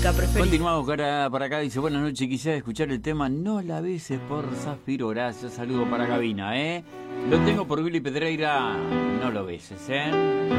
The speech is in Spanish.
música preferida. Continuamos para acá, dice, buenas noches, quisiera escuchar el tema No la beses por Zafiro, gracias, saludo para cabina, Lo tengo por Willy Pedreira, no lo beses,